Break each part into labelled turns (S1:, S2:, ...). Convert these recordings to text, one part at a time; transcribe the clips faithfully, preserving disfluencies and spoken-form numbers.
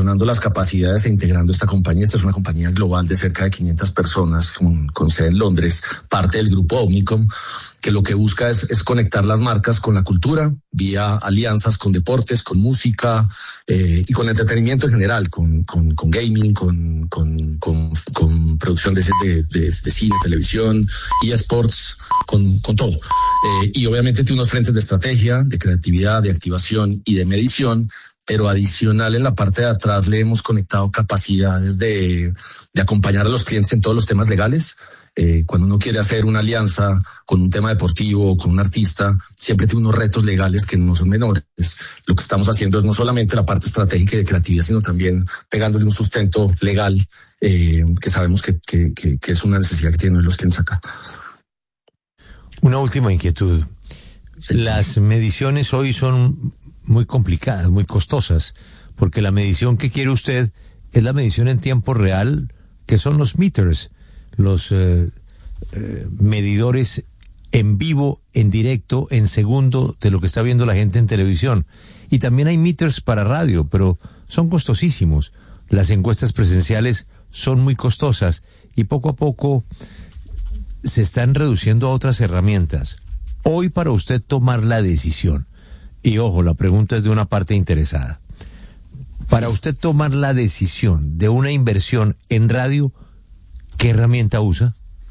S1: adicionando las capacidades e integrando esta compañía. Esta es una compañía global de cerca de quinientas personas con, con sede en Londres, parte del grupo Omnicom, que lo que busca es, es conectar las marcas con la cultura vía alianzas con deportes, con música eh, y con entretenimiento en general, con, con, con gaming, con, con, con, con producción de, de, de, de cine, televisión, y esports, con, con todo. Eh, y obviamente tiene unos frentes de estrategia, de creatividad, de activación y de medición, pero adicional en la parte de atrás le hemos conectado capacidades de, de acompañar a los clientes en todos los temas legales. Eh, cuando uno quiere hacer una alianza con un tema deportivo o con un artista, siempre tiene unos retos legales que no son menores. Lo que estamos haciendo es no solamente la parte estratégica y de creatividad, sino también pegándole un sustento legal eh, que sabemos que, que, que, que es una necesidad que tienen los clientes acá.
S2: Una última inquietud. Sí. Las mediciones hoy son muy complicadas, muy costosas, porque la medición que quiere usted es la medición en tiempo real, que son los meters, los eh, eh, medidores en vivo, en directo, en segundo de lo que está viendo la gente en televisión. Y también hay meters para radio, pero son costosísimos. Las encuestas presenciales son muy costosas y poco a poco se están reduciendo a otras herramientas. Hoy, para usted tomar la decisión, y ojo, la pregunta es de una parte interesada, para usted tomar la decisión de una inversión en radio, ¿qué herramienta usa?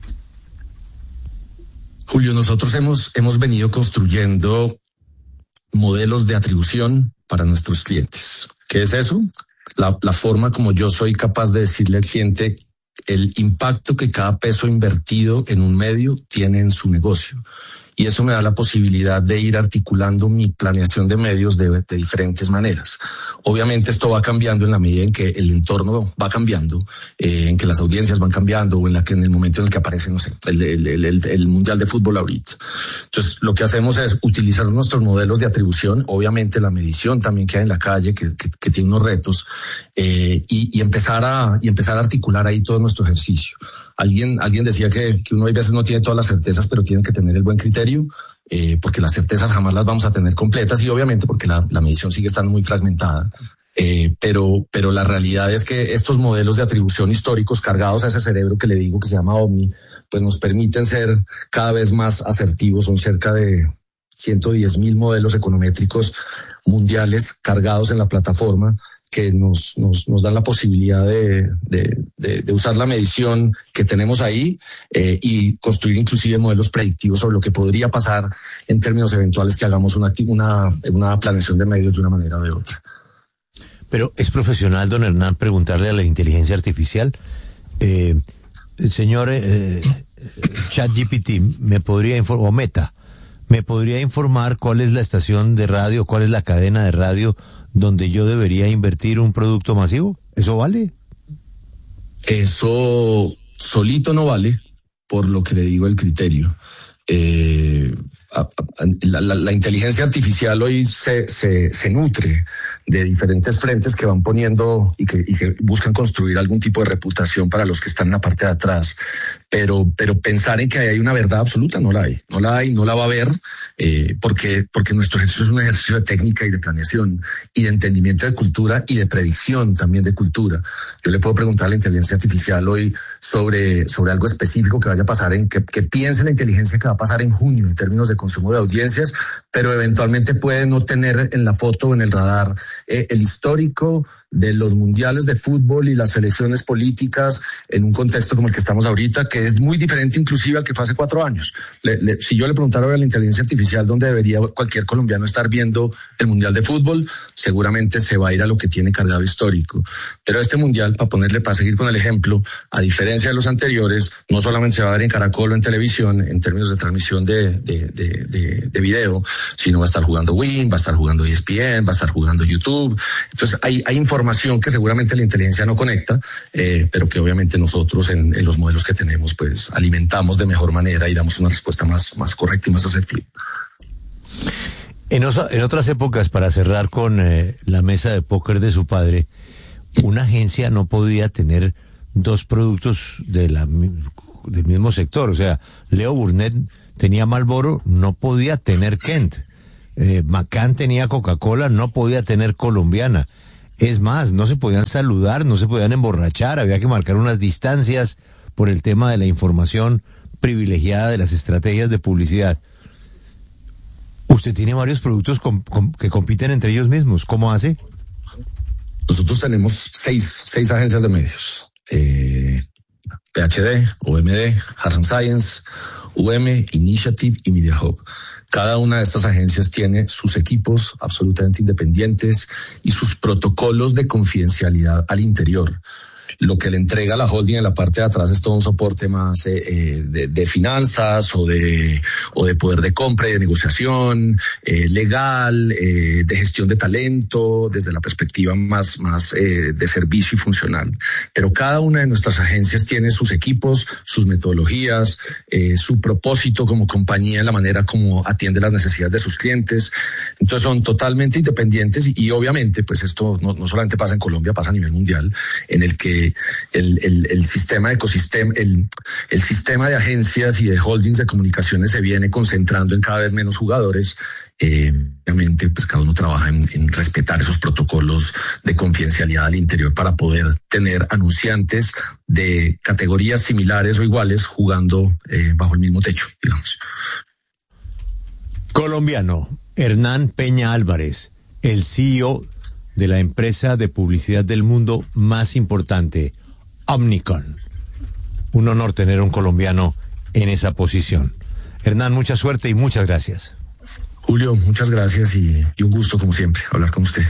S1: Julio, nosotros hemos, hemos venido construyendo modelos de atribución para nuestros clientes. ¿Qué es eso? La, la forma como yo soy capaz de decirle al cliente el impacto que cada peso invertido en un medio tiene en su negocio. Y eso me da la posibilidad de ir articulando mi planeación de medios de, de diferentes maneras. Obviamente esto va cambiando en la medida en que el entorno va cambiando, eh, en que las audiencias van cambiando, o en la que en el momento en el que aparece, no sé, el, el, el, el, el Mundial de Fútbol ahorita. Entonces, lo que hacemos es utilizar nuestros modelos de atribución, obviamente la medición también que hay en la calle, que, que, que tiene unos retos, eh, y, y empezar a, y empezar a articular ahí todo nuestro ejercicio. Alguien, alguien decía que, que uno a veces no tiene todas las certezas, pero tiene que tener el buen criterio, eh, porque las certezas jamás las vamos a tener completas, y obviamente porque la, la medición sigue estando muy fragmentada. Eh, pero, pero la realidad es que estos modelos de atribución históricos cargados a ese cerebro que le digo que se llama Omni, pues nos permiten ser cada vez más asertivos. Son cerca de ciento diez mil modelos econométricos mundiales cargados en la plataforma, que nos, nos, nos dan la posibilidad de, de, de, de usar la medición que tenemos ahí eh, y construir inclusive modelos predictivos sobre lo que podría pasar en términos eventuales que hagamos una, una, una planeación de medios de una manera o de otra.
S2: Pero es profesional, don Hernán, preguntarle a la inteligencia artificial, eh, señor eh, ChatGPT, ¿me podría informar, o Meta, me podría informar cuál es la estación de radio, cuál es la cadena de radio donde yo debería invertir un producto masivo? ¿Eso vale?
S1: Eso solito no vale, por lo que le digo el criterio. Eh, la, la, la inteligencia artificial hoy se, se, se nutre de diferentes frentes que van poniendo y que, y que buscan construir algún tipo de reputación para los que están en la parte de atrás. Pero, pero pensar en que hay una verdad absoluta no la hay, no la hay, no la va a haber, eh, porque, porque nuestro ejercicio es un ejercicio de técnica y de planeación y de entendimiento de cultura y de predicción también de cultura. Yo le puedo preguntar a la inteligencia artificial hoy sobre, sobre algo específico que vaya a pasar, en que, que piense la inteligencia que va a pasar en junio en términos de consumo de audiencias, pero eventualmente puede no tener en la foto o en el radar eh, el histórico de los mundiales de fútbol y las elecciones políticas en un contexto como el que estamos ahorita, que es muy diferente inclusive al que fue hace cuatro años. Le, le, si yo le preguntara a la inteligencia artificial dónde debería cualquier colombiano estar viendo el mundial de fútbol, seguramente se va a ir a lo que tiene cargado histórico. Pero este mundial, para ponerle, para seguir con el ejemplo, a diferencia de los anteriores, no solamente se va a ver en Caracol o en televisión en términos de transmisión de, de, de, de, de video, sino va a estar jugando Win, va a estar jugando E S P N, va a estar jugando YouTube. Entonces hay, hay información que seguramente la inteligencia no conecta, eh, pero que obviamente nosotros en, en los modelos que tenemos pues alimentamos de mejor manera y damos una respuesta más, más correcta y más asertiva.
S2: En, osa, en otras épocas, para cerrar con eh, la mesa de póker de su padre, una agencia no podía tener dos productos de la, del mismo sector. O sea, Leo Burnett tenía Marlboro, no podía tener Kent. Eh, McCann tenía Coca-Cola, no podía tener Colombiana. Es más, no se podían saludar, no se podían emborrachar, había que marcar unas distancias por el tema de la información privilegiada de las estrategias de publicidad. Usted tiene varios productos com- com- que compiten entre ellos mismos. ¿Cómo hace?
S1: Nosotros tenemos seis, seis agencias de medios. Eh, P H D, O M D, Harlem Science, U M, Initiative y Media Hub. Cada una de estas agencias tiene sus equipos absolutamente independientes y sus protocolos de confidencialidad al interior. Lo que le entrega la holding en la parte de atrás es todo un soporte más eh, de, de finanzas o de o de poder de compra y de negociación, eh, legal, eh, de gestión de talento, desde la perspectiva más, más eh, de servicio y funcional. Pero cada una de nuestras agencias tiene sus equipos, sus metodologías, eh, su propósito como compañía, la manera como atiende las necesidades de sus clientes. Entonces son totalmente independientes y, y obviamente pues esto no, no solamente pasa en Colombia, pasa a nivel mundial, en el que El, el, el sistema de ecosistema, el, el sistema de agencias y de holdings de comunicaciones se viene concentrando en cada vez menos jugadores. Eh, obviamente, pues cada uno trabaja en, en respetar esos protocolos de confidencialidad al interior para poder tener anunciantes de categorías similares o iguales jugando eh, bajo el mismo techo, digamos.
S2: Colombiano, Hernán Peña Álvarez, el C E O de la empresa de publicidad del mundo más importante, Omnicom. Un honor tener un colombiano en esa posición. Hernán, mucha suerte y muchas gracias.
S1: Julio, muchas gracias y, y un gusto como siempre hablar con usted.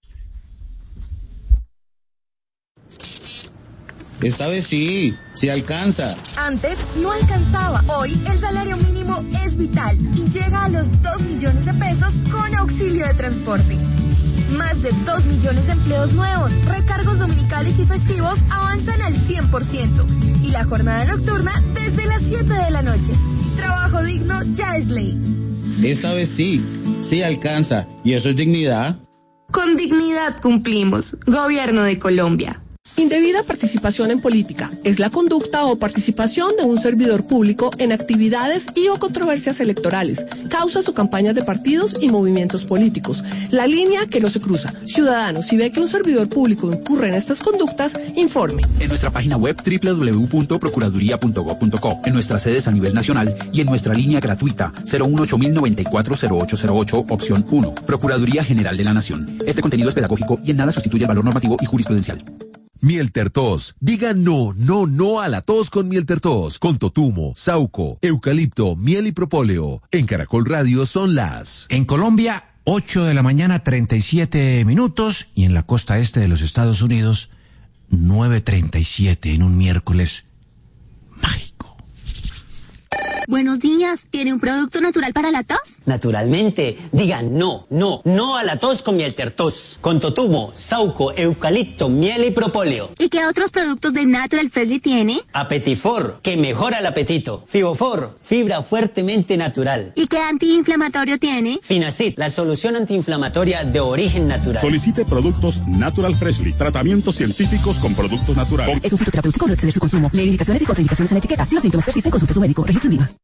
S3: Esta vez sí, sí alcanza.
S4: Antes no alcanzaba. Hoy el salario mínimo es vital y llega a los dos millones de pesos con auxilio de transporte. Más de dos millones de empleos nuevos, recargos dominicales y festivos avanzan al cien por ciento. Y la jornada nocturna desde las siete de la noche. Trabajo digno ya es ley.
S3: Esta vez sí, sí alcanza. ¿Y eso es dignidad?
S5: Con dignidad cumplimos. Gobierno de Colombia.
S6: Indebida participación en política es la conducta o participación de un servidor público en actividades y o controversias electorales, causas o campañas de partidos y movimientos políticos. La línea que no se cruza. Ciudadanos, si ve que un servidor público incurre en estas conductas, informe.
S7: En nuestra página web doble u doble u doble u punto procuraduría punto gob punto co, en nuestras sedes a nivel nacional y en nuestra línea gratuita cero uno ocho mil noventa y cuatro cero ocho cero ocho, opción uno. Procuraduría General de la Nación. Este contenido es pedagógico y en nada sustituye el valor normativo y jurisprudencial.
S8: Miel Tertos. Diga no, no, no a la tos con Miel Tertos. Con totumo, sauco, eucalipto, miel y propóleo. En Caracol Radio son las...
S9: En Colombia, ocho de la mañana, treinta y siete minutos. Y en la costa este de los Estados Unidos, nueve treinta y siete en un miércoles mágico.
S10: Buenos días, ¿tiene un producto natural para la tos?
S11: Naturalmente, diga no, no, no a la tos con Miel Tertos. Con totumo, sauco, eucalipto, miel y propóleo.
S10: ¿Y qué otros productos de Natural Freshly tiene?
S11: Apetifor, que mejora el apetito. Fibofor, fibra fuertemente natural.
S10: ¿Y qué antiinflamatorio tiene?
S11: Finacid, la solución antiinflamatoria de origen natural.
S12: Solicite productos Natural Freshly, tratamientos científicos con productos naturales.
S13: Es un fitoterapéutico, no exceder su consumo. Lee indicaciones y contraindicaciones en la etiqueta. Si los síntomas persisten, consulte a su médico. Registro INVIMA.